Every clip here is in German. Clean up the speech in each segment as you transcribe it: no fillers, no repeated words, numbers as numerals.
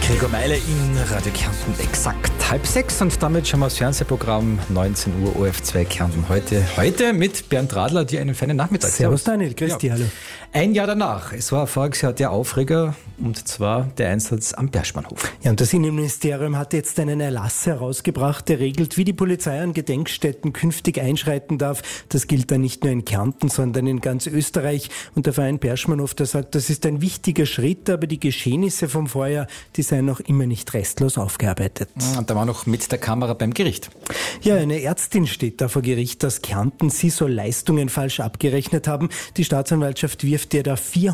Gregor Meile in Radio Kärnten exakt 5:30 und damit schon mal das Fernsehprogramm 19 Uhr ORF2 Kärnten. Heute mit Bernd Radler, dir einen feinen Nachmittag. Servus Daniel, grüß dich, hallo. Ein Jahr danach, es war voriges Jahr der Aufreger und zwar der Einsatz am Bergspannhof. Ja, und das Innenministerium hat jetzt einen Erlass herausgebracht, der regelt, wie die Polizei an Gedenkstätten künftig einschreiten darf. Das gilt dann nicht nur in Kärnten, sondern in ganz Österreich. Und der Verein Bergspannhof, der sagt, das ist ein wichtiger Schritt, aber die Geschehnisse vom Vorjahr, die seien noch immer nicht restlos aufgearbeitet. Und da war noch mit der Kamera beim Gericht. Ja, eine Ärztin steht da vor Gericht aus Kärnten. Sie soll Leistungen falsch abgerechnet haben. Die Staatsanwaltschaft wirft ihr da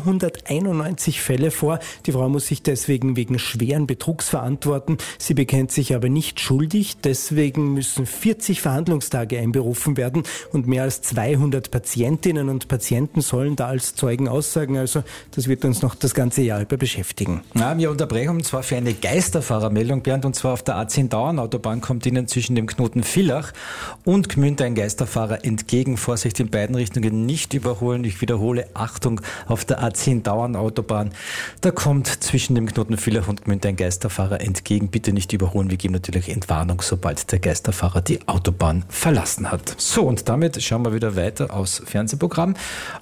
491 Fälle vor. Die Frau muss sich deswegen wegen schweren Betrugs verantworten. Sie bekennt sich aber nicht schuldig. Deswegen müssen 40 Verhandlungstage einberufen werden und mehr als 200 Patientinnen und Patienten sollen da als Zeugen aussagen. Also das wird uns noch das ganze Jahr über beschäftigen. Ja, wir unterbrechen und zwar für eine Geisterfahrermeldung, Bernd, und zwar auf der A10 Dauernautobahn kommt Ihnen zwischen dem Knoten Villach und Gmünd ein Geisterfahrer entgegen. Vorsicht, in beiden Richtungen nicht überholen. Ich wiederhole, Achtung, auf der A10 Dauernautobahn. Da kommt zwischen dem Knoten Villach und Gmünd ein Geisterfahrer entgegen. Bitte nicht überholen. Wir geben natürlich Entwarnung, sobald der Geisterfahrer die Autobahn verlassen hat. So, und damit schauen wir wieder weiter aus Fernsehprogramm.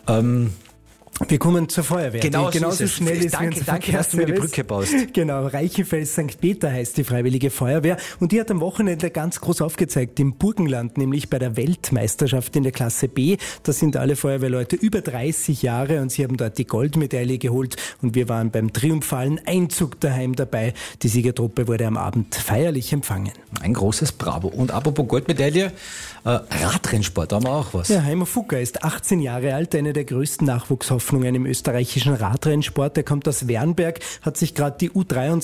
Wir kommen zur Feuerwehr. Genauso schnell ist Danke, dass du mir die Brücke baust. Genau, Reichenfels St. Peter heißt die Freiwillige Feuerwehr und die hat am Wochenende ganz groß aufgezeigt im Burgenland, nämlich bei der Weltmeisterschaft in der Klasse B. Da sind alle Feuerwehrleute über 30 Jahre und sie haben dort die Goldmedaille geholt und wir waren beim triumphalen Einzug daheim dabei. Die Siegertruppe wurde am Abend feierlich empfangen. Ein großes Bravo. Und apropos Goldmedaille, Radrennsport, da haben wir auch was. Ja, Heimo Fugger ist 18 Jahre alt, eine der größten Nachwuchshoffnungen im österreichischen Radrennsport. Er kommt aus Wernberg, hat sich gerade die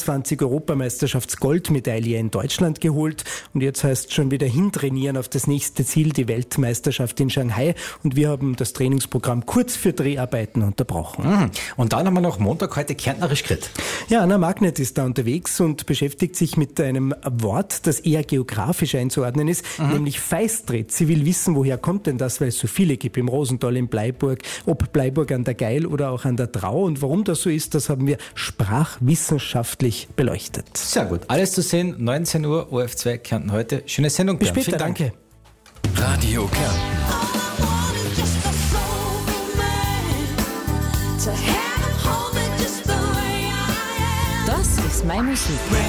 U23-Europameisterschafts-Goldmedaille in Deutschland geholt und jetzt heißt es schon wieder hintrainieren auf das nächste Ziel, die Weltmeisterschaft in Shanghai, und wir haben das Trainingsprogramm kurz für Dreharbeiten unterbrochen. Und dann haben wir noch Montag heute Kärntnerisch geredet. Ja, Anna Magnet ist da unterwegs und beschäftigt sich mit einem Wort, das eher geografisch einzuordnen ist, nämlich Feistrit. Sie will wissen, woher kommt denn das, weil es so viele gibt im Rosental, in Bleiburg, ob Bleiburg an der Geil oder auch an der Trau, und warum das so ist, das haben wir sprachwissenschaftlich beleuchtet. Sehr gut. Alles zu sehen, 19 Uhr, ORF2 Kärnten heute. Schöne Sendung, Bis Bernd. später, danke. Radio Kärnten. Das ist meine Musik.